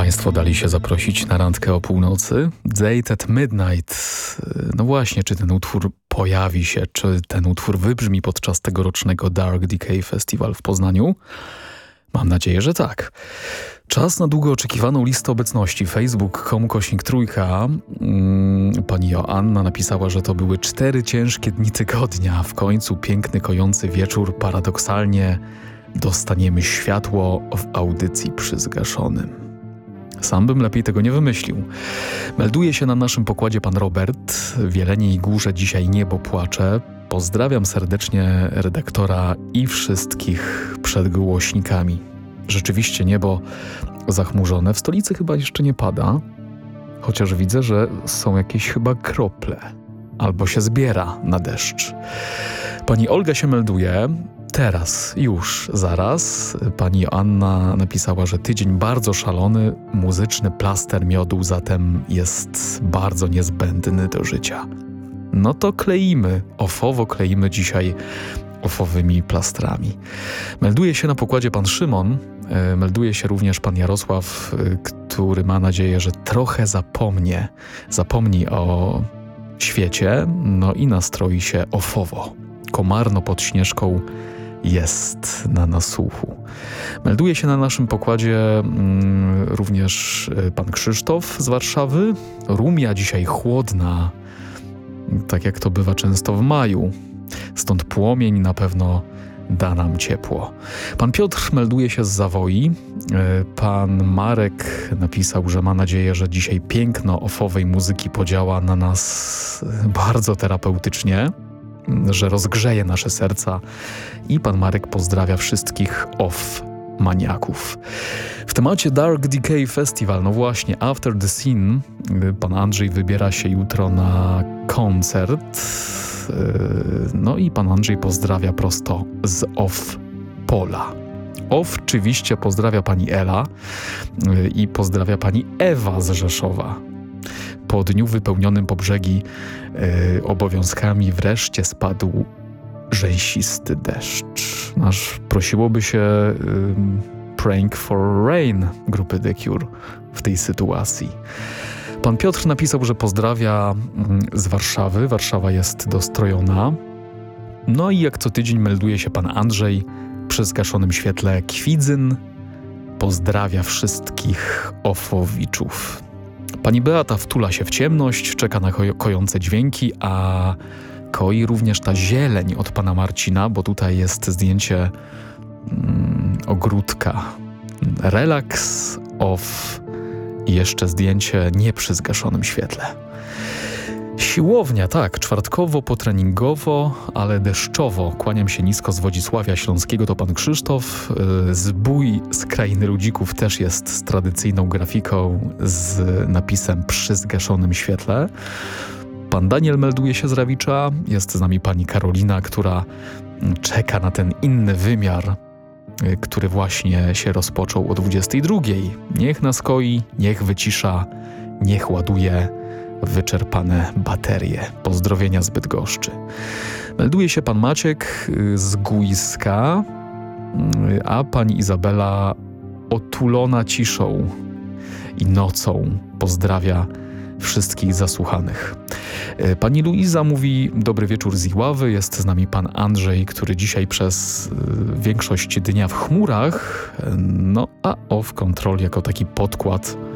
Państwo dali się zaprosić na randkę o północy? Date at Midnight. No właśnie, czy ten utwór pojawi się, czy ten utwór wybrzmi podczas tegorocznego Dark Decay Festival w Poznaniu? Mam nadzieję, że tak. Czas na długo oczekiwaną listę obecności. Facebook.com/trójka. Pani Joanna napisała, że to były 4 ciężkie dni tygodnia. W końcu piękny, kojący wieczór. Paradoksalnie dostaniemy światło w audycji przy zgaszonym. Sam bym lepiej tego nie wymyślił. Melduje się na naszym pokładzie pan Robert. W Jeleniej Górze dzisiaj niebo płacze. Pozdrawiam serdecznie redaktora i wszystkich przed głośnikami. Rzeczywiście niebo zachmurzone. W stolicy chyba jeszcze nie pada, chociaż widzę, że są jakieś chyba krople. Albo się zbiera na deszcz. Pani Olga się melduje. Teraz, już, zaraz. Pani Joanna napisała, że tydzień bardzo szalony, muzyczny plaster miodu zatem jest bardzo niezbędny do życia. No to kleimy, ofowo kleimy dzisiaj ofowymi plastrami. Melduje się na pokładzie pan Szymon, melduje się również pan Jarosław, który ma nadzieję, że trochę zapomni o świecie, no i nastroi się ofowo. Komarno pod Śnieżką jest na nasłuchu. Melduje się na naszym pokładzie również pan Krzysztof z Warszawy. Rumia dzisiaj chłodna, tak jak to bywa często w maju. Stąd płomień na pewno da nam ciepło. Pan Piotr melduje się z Zawoi. Pan Marek napisał, że ma nadzieję, że dzisiaj piękno ofowej muzyki podziała na nas bardzo terapeutycznie, że rozgrzeje nasze serca i pan Marek pozdrawia wszystkich maniaków. W temacie Dark Decay Festival, no właśnie, After the Scene, pan Andrzej wybiera się jutro na koncert. No i pan Andrzej pozdrawia prosto z Pola. Oczywiście pozdrawia pani Ela i pozdrawia pani Ewa z Rzeszowa. Po dniu wypełnionym po brzegi obowiązkami wreszcie spadł rzęsisty deszcz. Aż prosiłoby się Prank for Rain grupy The Cure w tej sytuacji. Pan Piotr napisał, że pozdrawia z Warszawy. Warszawa jest dostrojona. No i jak co tydzień melduje się pan Andrzej przy zgaszonym świetle Kwidzyn. Pozdrawia wszystkich ofowiczów. Pani Beata wtula się w ciemność, czeka na kojące dźwięki, a koi również ta zieleń od pana Marcina, bo tutaj jest zdjęcie ogródka. Relaks, off i jeszcze zdjęcie nie przy zgaszonym świetle. Siłownia, tak, czwartkowo, potreningowo, ale deszczowo. Kłaniam się nisko z Wodzisławia Śląskiego, to pan Krzysztof. Zbój z Krainy Ludzików też jest z tradycyjną grafiką z napisem przy zgaszonym świetle. Pan Daniel melduje się z Rawicza, jest z nami pani Karolina, która czeka na ten inny wymiar, który właśnie się rozpoczął o 22:00. Niech nas koi, niech wycisza, niech ładuje wyczerpane baterie. Pozdrowienia z Bydgoszczy. Melduje się pan Maciek z Gujska, a pani Izabela otulona ciszą i nocą pozdrawia wszystkich zasłuchanych. Pani Luiza mówi dobry wieczór z Iławy, jest z nami pan Andrzej, który dzisiaj przez większość dnia w chmurach, no a Off Control jako taki podkład